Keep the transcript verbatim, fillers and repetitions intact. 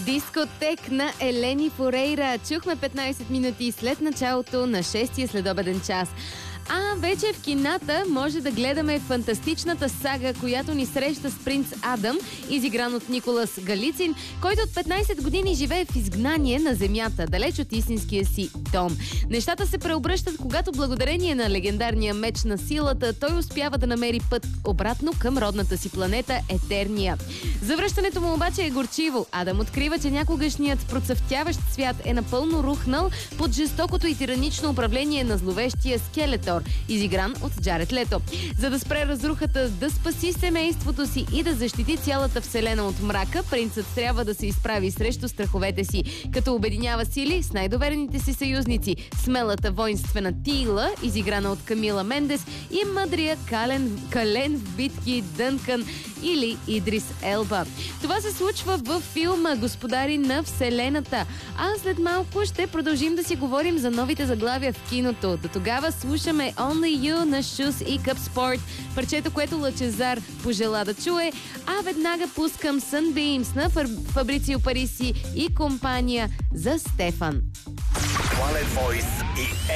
Дискотек на Елени Форейра. Чухме петнайсет минути след началото на шестия следобеден час. А вече в кината може да гледаме фантастичната сага, която ни среща с принц Адам, изигран от Николас Галицин, който от петнайсет години живее в изгнание на земята, далеч от истинския си дом. Нещата се преобръщат, когато благодарение на легендарния меч на силата, той успява да намери път обратно към родната си планета Етерния. Завръщането му обаче е горчиво. Адам открива, че някогашният процъфтяващ свят е напълно рухнал под жестокото и тиранично управление на зловещия Скелетор, изигран от Джаред Лето. За да спре разрухата, да спаси семейството си и да защити цялата вселена от мрака, принцът трябва да се изправи срещу страховете си, като обединява сили с най-доверените си съюзници, смелата воинствена Тила, изиграна от Камила Мендес, и мъдрия кален, кален в битки Дънкан или Идрис Елба. Това се случва във филма Господари на Вселената. А след малко ще продължим да си говорим за новите заглавия в киното. До тогава слушаме Only You на Shoes и Cup Sport, парчето, което Лъчезар пожела да чуе, а веднага пускам Sunbeams на Фабрицио Париси и компания за Стефан. Planet Voice и